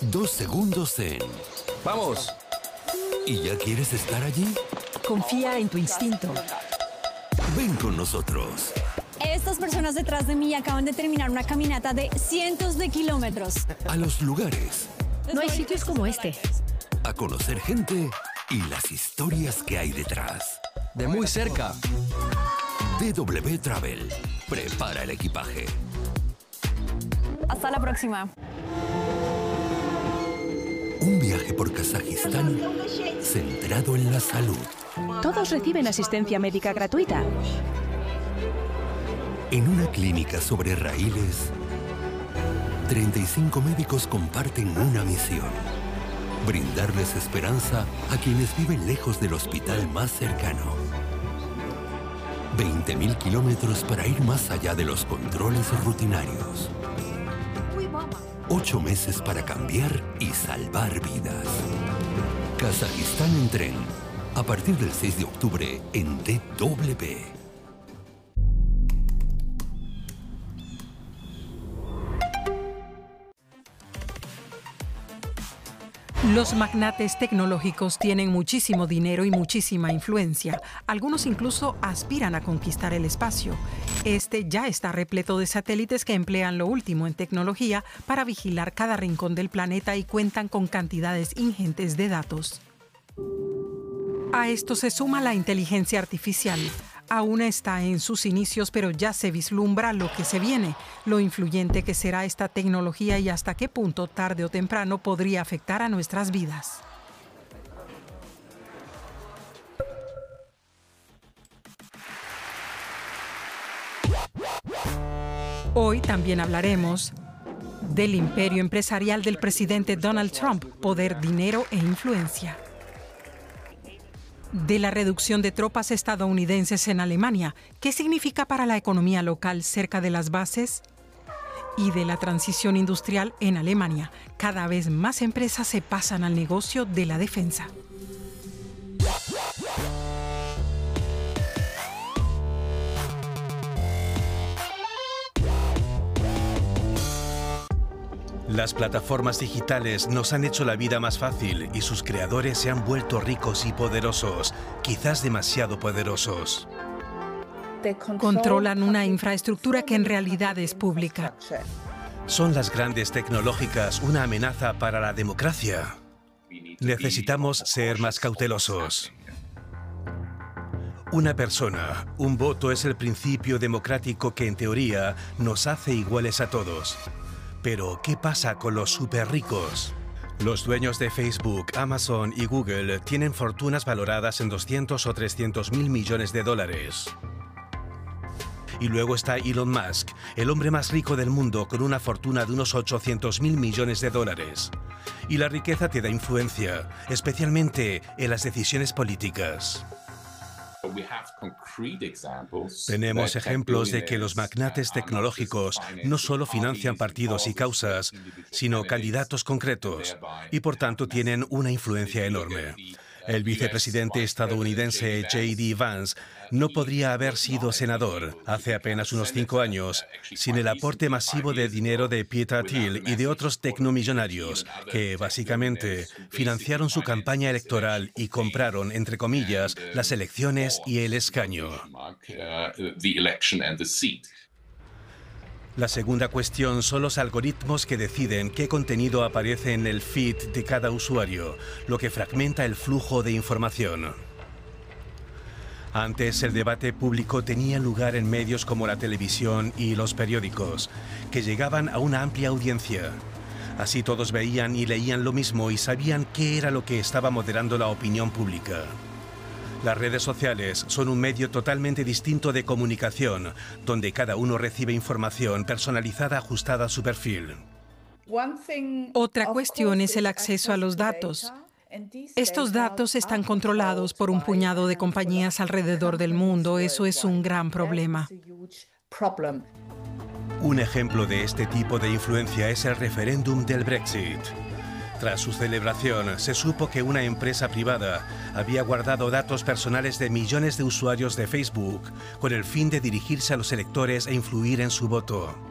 2 segundos en... ¡Vamos! ¿Y ya quieres estar allí? Confía en tu instinto. Ven con nosotros. Estas personas detrás de mí acaban de terminar una caminata de cientos de kilómetros. A los lugares. No hay sitios como este. A conocer gente y las historias que hay detrás. De muy cerca. DW Travel. Prepara el equipaje. Hasta la próxima. Un viaje por Kazajistán centrado en la salud. Todos reciben asistencia médica gratuita. En una clínica sobre raíles, 35 médicos comparten una misión: brindarles esperanza a quienes viven lejos del hospital más cercano. 20.000 kilómetros para ir más allá de los controles rutinarios. 8 meses para cambiar y salvar vidas. Kazajistán en tren. A partir del 6 de octubre en DW. Los magnates tecnológicos tienen muchísimo dinero y muchísima influencia. Algunos incluso aspiran a conquistar el espacio. Este ya está repleto de satélites que emplean lo último en tecnología para vigilar cada rincón del planeta y cuentan con cantidades ingentes de datos. A esto se suma la inteligencia artificial. Aún está en sus inicios, pero ya se vislumbra lo que se viene, lo influyente que será esta tecnología y hasta qué punto, tarde o temprano, podría afectar a nuestras vidas. Hoy también hablaremos del imperio empresarial del presidente Donald Trump, poder, dinero e influencia. De la reducción de tropas estadounidenses en Alemania, ¿qué significa para la economía local cerca de las bases? Y de la transición industrial en Alemania, cada vez más empresas se pasan al negocio de la defensa. Las plataformas digitales nos han hecho la vida más fácil y sus creadores se han vuelto ricos y poderosos, quizás demasiado poderosos. Controlan una infraestructura que en realidad es pública. ¿Son las grandes tecnológicas una amenaza para la democracia? Necesitamos ser más cautelosos. Una persona, un voto es el principio democrático que en teoría nos hace iguales a todos. Pero, ¿qué pasa con los superricos? Los dueños de Facebook, Amazon y Google tienen fortunas valoradas en 200 o 300 mil millones de dólares. Y luego está Elon Musk, el hombre más rico del mundo con una fortuna de unos 800 mil millones de dólares. Y la riqueza te da influencia, especialmente en las decisiones políticas. Tenemos ejemplos de que los magnates tecnológicos no solo financian partidos y causas, sino candidatos concretos, y por tanto tienen una influencia enorme. El vicepresidente estadounidense J.D. Vance no podría haber sido senador hace apenas unos 5 años sin el aporte masivo de dinero de Peter Thiel y de otros tecnomillonarios que, básicamente, financiaron su campaña electoral y compraron, entre comillas, las elecciones y el escaño. La segunda cuestión son los algoritmos que deciden qué contenido aparece en el feed de cada usuario, lo que fragmenta el flujo de información. Antes, el debate público tenía lugar en medios como la televisión y los periódicos, que llegaban a una amplia audiencia. Así todos veían y leían lo mismo y sabían qué era lo que estaba moderando la opinión pública. Las redes sociales son un medio totalmente distinto de comunicación, donde cada uno recibe información personalizada ajustada a su perfil. Otra cuestión es el acceso a los datos. Estos datos están controlados por un puñado de compañías alrededor del mundo. Eso es un gran problema. Un ejemplo de este tipo de influencia es el referéndum del Brexit. Tras su celebración, se supo que una empresa privada había guardado datos personales de millones de usuarios de Facebook con el fin de dirigirse a los electores e influir en su voto.